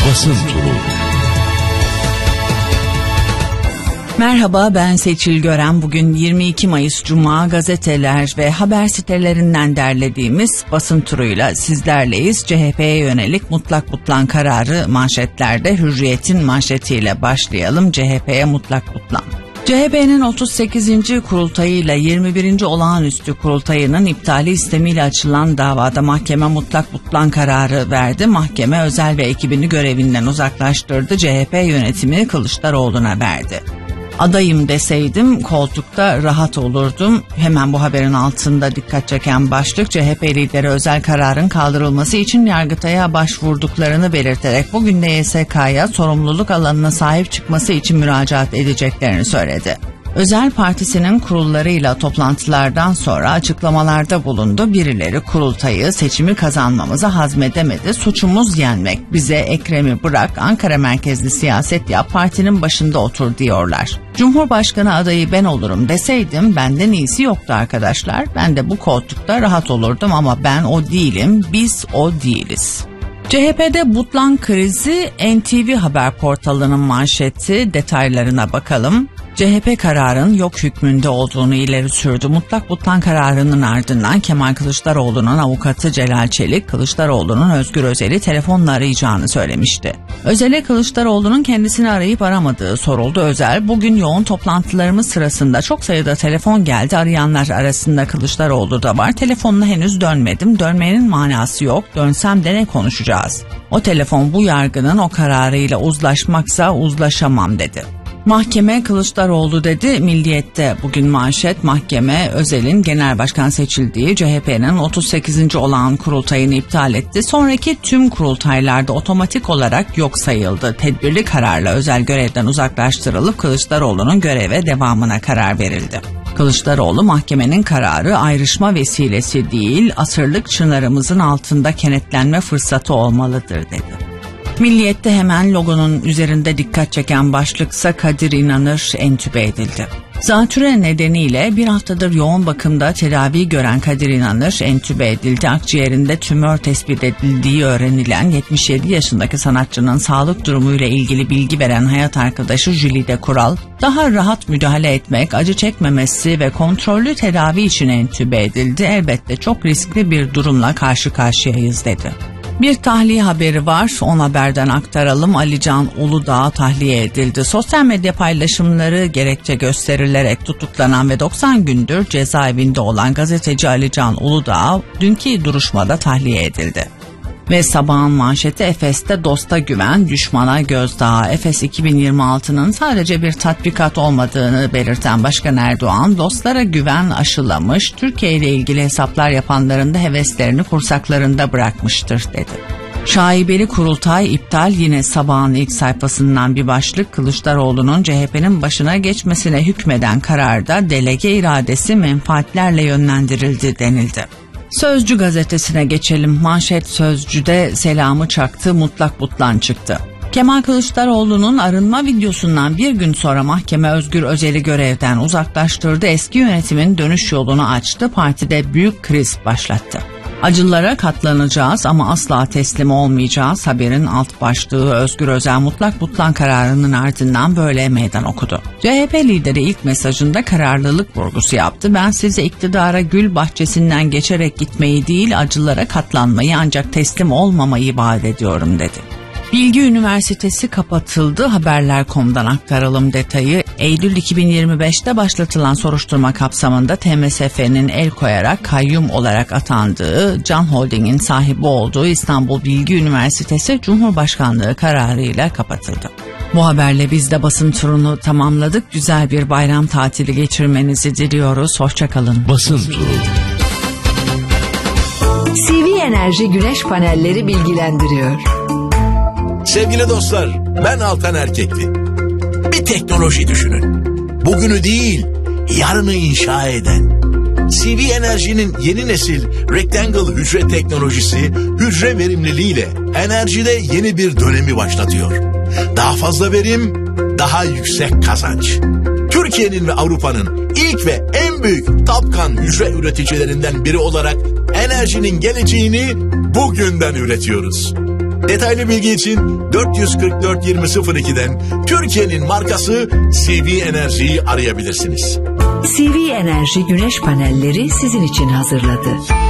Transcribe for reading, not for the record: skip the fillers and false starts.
Basın Turu. Merhaba, ben Seçil Gören. Bugün 22 Mayıs Cuma, gazeteler ve haber sitelerinden derlediğimiz basın turuyla sizlerleyiz. CHP'ye yönelik mutlak butlan kararı manşetlerde. Hürriyet'in manşetiyle başlayalım. CHP'ye mutlak butlan. CHP'nin 38. kurultayıyla 21. olağanüstü kurultayının iptali istemiyle açılan davada mahkeme mutlak butlan kararı verdi. Mahkeme Özel ve ekibini görevinden uzaklaştırdı. CHP yönetimi Kılıçdaroğlu'na verdi. Adayım deseydim koltukta rahat olurdum. Hemen bu haberin altında dikkat çeken başlık, CHP lideri özel kararın kaldırılması için Yargıtay'a başvurduklarını belirterek bugün de YSK'ya sorumluluk alanına sahip çıkması için müracaat edeceklerini söyledi. Özel Partisi'nin kurullarıyla toplantılardan sonra açıklamalarda bulundu. Birileri kurultayı, seçimi kazanmamızı hazmedemedi. Suçumuz yenmek. Bize Ekrem'i bırak, Ankara merkezli siyaset yap, partinin başında otur diyorlar. Cumhurbaşkanı adayı ben olurum deseydim benden iyisi yoktu arkadaşlar. Ben de bu koltukta rahat olurdum ama ben o değilim, biz o değiliz. CHP'de butlan krizi, NTV Haber portalının manşeti, detaylarına bakalım. CHP kararın yok hükmünde olduğunu ileri sürdü. Mutlak butlan kararının ardından Kemal Kılıçdaroğlu'nun avukatı Celal Çelik, Kılıçdaroğlu'nun Özgür Özel'i telefonla arayacağını söylemişti. Özel'e Kılıçdaroğlu'nun kendisini arayıp aramadığı soruldu. Özel, bugün yoğun toplantılarımız sırasında çok sayıda telefon geldi. Arayanlar arasında Kılıçdaroğlu da var. Telefonuna henüz dönmedim. Dönmenin manası yok. Dönsem de ne konuşacağız? O telefon bu yargının o kararıyla uzlaşmaksa uzlaşamam dedi. Mahkeme Kılıçdaroğlu dedi. Milliyet'te bugün manşet, mahkeme Özel'in genel başkan seçildiği CHP'nin 38. olağan kurultayını iptal etti. Sonraki tüm kurultaylarda otomatik olarak yok sayıldı. Tedbirli kararla Özel görevden uzaklaştırılıp Kılıçdaroğlu'nun göreve devamına karar verildi. Kılıçdaroğlu, mahkemenin kararı ayrışma vesilesi değil, asırlık çınarımızın altında kenetlenme fırsatı olmalıdır dedi. Milliyet'te hemen logonun üzerinde dikkat çeken başlıksa Kadir İnanır entübe edildi. Zatürre nedeniyle bir haftadır yoğun bakımda tedavi gören Kadir İnanır entübe edildi. Akciğerinde tümör tespit edildiği öğrenilen 77 yaşındaki sanatçının sağlık durumuyla ilgili bilgi veren hayat arkadaşı Jülide Kural, daha rahat müdahale etmek, acı çekmemesi ve kontrollü tedavi için entübe edildi. Elbette çok riskli bir durumla karşı karşıyayız dedi. Bir tahliye haberi var, 10 haberden aktaralım. Ali Can Uludağ tahliye edildi. Sosyal medya paylaşımları gerekçe gösterilerek tutuklanan ve 90 gündür cezaevinde olan gazeteci Ali Can Uludağ dünkü duruşmada tahliye edildi. Ve sabahın manşeti, Efes'te dosta güven, düşmana gözdağı. Efes 2026'nın sadece bir tatbikat olmadığını belirten Başkan Erdoğan, dostlara güven aşılamış, Türkiye ile ilgili hesaplar yapanların da heveslerini kursaklarında bırakmıştır dedi. Şaibeli kurultay iptal, yine sabahın ilk sayfasından bir başlık. Kılıçdaroğlu'nun CHP'nin başına geçmesine hükmeden kararda delege iradesi menfaatlerle yönlendirildi denildi. Sözcü gazetesine geçelim. Manşet Sözcü'de selamı çaktı, mutlak butlan çıktı. Kemal Kılıçdaroğlu'nun arınma videosundan bir gün sonra mahkeme Özgür Özel'i görevden uzaklaştırdı. Eski yönetimin dönüş yolunu açtı. Partide büyük kriz başlattı. Acılara katlanacağız ama asla teslim olmayacağız. Haberin alt başlığı Özgür Özel mutlak butlan kararının ardından böyle meydan okudu. CHP lideri ilk mesajında kararlılık vurgusu yaptı. Ben size iktidara gül bahçesinden geçerek gitmeyi değil, acılara katlanmayı ancak teslim olmamayı vaat ediyorum dedi. Bilgi Üniversitesi kapatıldı. Haberler.com'dan aktaralım detayı. Eylül 2025'te başlatılan soruşturma kapsamında TMSF'nin el koyarak kayyum olarak atandığı, Can Holding'in sahibi olduğu İstanbul Bilgi Üniversitesi Cumhurbaşkanlığı kararıyla kapatıldı. Bu haberle biz de basın turunu tamamladık. Güzel bir bayram tatili geçirmenizi diliyoruz. Hoşçakalın. Basın turu. CV Enerji Güneş Panelleri bilgilendiriyor. Sevgili dostlar, ben Altan Erkekli. Bir teknoloji düşünün. Bugünü değil, yarını inşa eden. CV Enerji'nin yeni nesil Rectangle hücre teknolojisi, hücre verimliliğiyle enerjide yeni bir dönemi başlatıyor. Daha fazla verim, daha yüksek kazanç. Türkiye'nin ve Avrupa'nın ilk ve en büyük Topkan hücre üreticilerinden biri olarak enerjinin geleceğini bugünden üretiyoruz. Detaylı bilgi için 444 2002'den Türkiye'nin markası CV Enerji'yi arayabilirsiniz. CV Enerji güneş panelleri sizin için hazırladı.